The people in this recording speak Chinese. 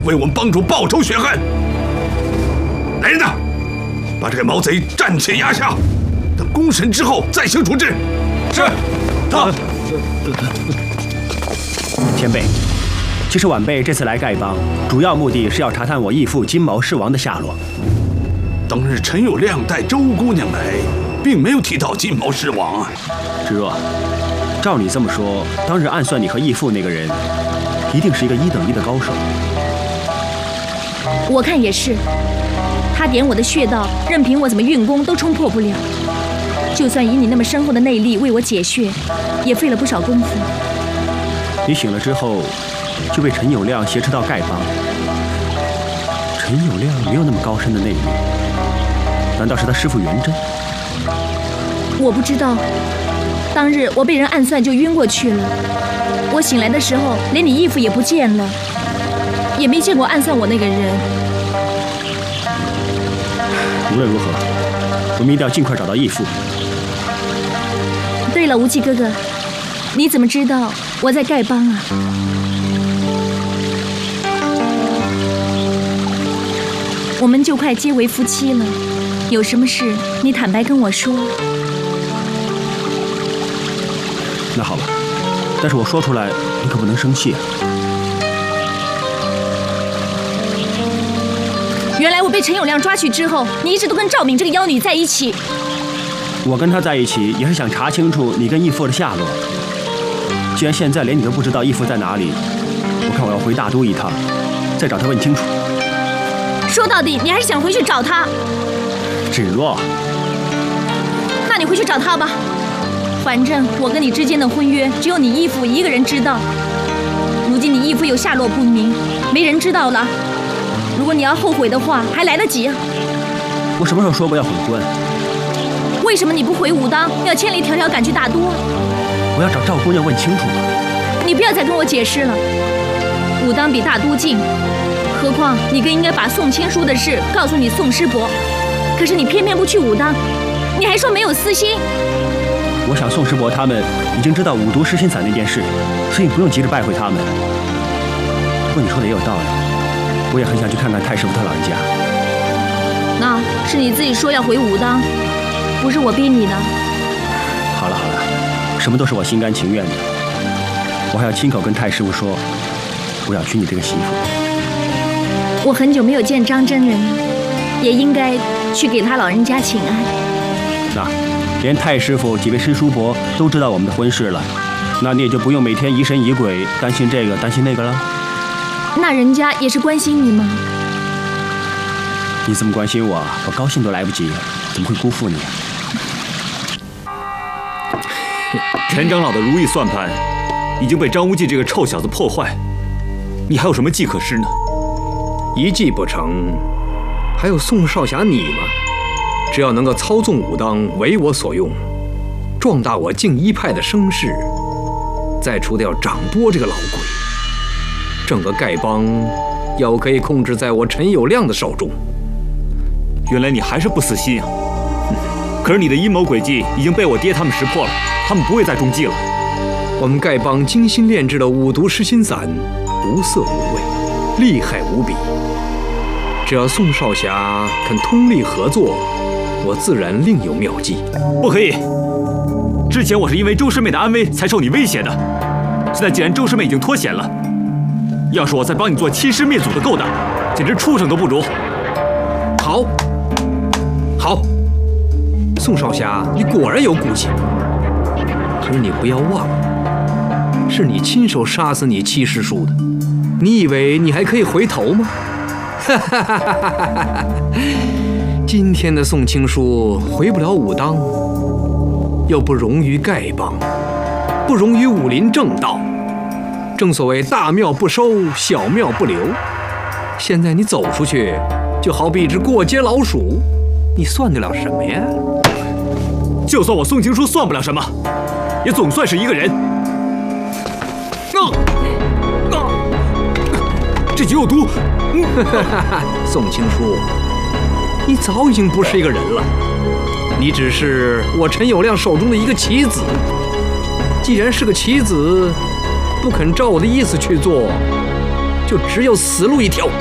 为我们帮主报仇雪恨。来人呐，把这个毛贼暂且压下，等公审之后再行处置。是。 前辈，其实晚辈这次来丐帮，主要目的是要查探我义父金毛狮王的下落。 当日陈友谅带周姑娘来，并没有提到金毛狮王啊。 芷若，照你这么说，当日暗算你和义父那个人，一定是一个1等1的高手。 我看也是，他点我的穴道，任凭我怎么运功都冲破不了。就算以你那么深厚的内力为我解穴，也费了不少功夫。 你醒了之后，就被陈友谅挟持到丐帮。陈友谅没有那么高深的内力，难道是他师父元真？ 我不知道，当日我被人暗算就晕过去了。我醒来的时候，连你义父也不见了，也没见过暗算我那个人。 无论如何，我们一定要尽快找到义父。 对了，无忌哥哥，你怎么知道我在丐帮啊？我们就快结为夫妻了，有什么事你坦白跟我说。 那好吧，但是我说出来，你可不能生气啊。 原来我被陈友谅抓去之后，你一直都跟赵敏这个妖女在一起。 我跟她在一起，也是想查清楚你跟义父的下落。既然现在连你都不知道义父在哪里，我看我要回大都一趟，再找他问清楚。 说到底，你还是想回去找他。 芷若， 那你回去找他吧。反正我跟你之间的婚约，只有你义父一个人知道。如今你义父又下落不明，没人知道了。如果你要后悔的话，还来得及啊。 我什么时候说过要悔婚？ 为什么你不回武当，要千里迢迢赶去大都？ 我要找赵姑娘问清楚了。 你不要再跟我解释了。武当比大都近，何况你更应该把送签书的事告诉你宋师伯。可是你偏偏不去武当，你还说没有私心。 我想宋师伯他们已经知道五毒失心散那件事，所以不用急着拜会他们。不过你说的也有道理，我也很想去看看太师傅他老人家。 那是你自己说要回武当，不是我逼你的。 好了好了，什么都是我心甘情愿的。我还要亲口跟太师傅说，我要娶你这个媳妇。 我很久没有见张真人，也应该去给他老人家请安。 那连太师傅几位师叔伯都知道我们的婚事了，那你也就不用每天疑神疑鬼，担心这个担心那个了。 那人家也是关心你吗？ 你这么关心我，我高兴都来不及，怎么会辜负你？ 陈长老的如意算盘已经被张无忌这个臭小子破坏，你还有什么计可施呢？ 一计不成，还有宋少侠你吗？只要能够操纵武当为我所用，壮大我净一派的声势，再除掉掌波这个老鬼，整个丐帮要可以控制在我陈友谅的手中。 原来你还是不死心啊！可是你的阴谋诡计已经被我爹他们识破了，他们不会再中计了。 我们丐帮精心炼制的五毒失心散，无色无味，厉害无比。只要宋少侠肯通力合作，我自然另有妙计。 不可以！之前我是因为周师妹的安危才受你威胁的，现在既然周师妹已经脱险了，要是我再帮你做欺师灭祖的勾当，简直畜生都不如。 好，好，宋少侠，你果然有骨气。可是你不要忘了，是你亲手杀死你七师叔的，你以为你还可以回头吗？哈哈哈哈哈！今天的宋青书回不了武当，又不容于丐帮，不容于武林正道。正所谓大庙不收，小庙不留。现在你走出去，就好比一只过街老鼠，你算得了什么呀？ 就算我宋青书算不了什么，也总算是一个人。这酒有毒！ 宋青书，你早已经不是一个人了，你只是我陈友谅手中的一个棋子。既然是个棋子，不肯照我的意思去做， 就只有死路一条。